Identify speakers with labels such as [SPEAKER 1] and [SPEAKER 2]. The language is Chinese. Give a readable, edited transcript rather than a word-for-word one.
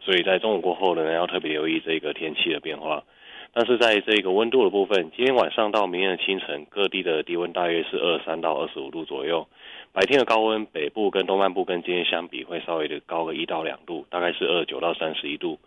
[SPEAKER 1] 所以在中午过后呢，要特别留意这个天气的变化。但是在这个温度的部分，今天晚上到明天的清晨，各地的低温大约是23到25度左右。白天的高温，北部跟东半部跟今天相比，会稍微的高个1到2度，大概是29到31度。